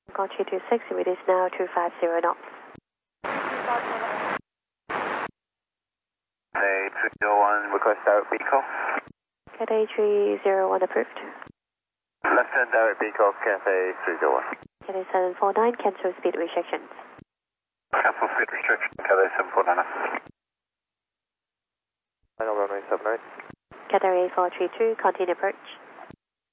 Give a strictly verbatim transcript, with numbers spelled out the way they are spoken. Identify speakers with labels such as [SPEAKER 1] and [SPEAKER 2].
[SPEAKER 1] Call three two six, it is now two five zero knots.
[SPEAKER 2] Cathay three zero one, request direct vehicle.
[SPEAKER 1] Cathay three zero one approved.
[SPEAKER 2] Left hand direct vehicle, Cathay three zero one.
[SPEAKER 1] Cathay seven four nine, cancel speed restrictions.
[SPEAKER 2] Cancel speed restriction, Cathay seven four nine. Final runway seven eight.
[SPEAKER 1] Cathay four three two, continue approach.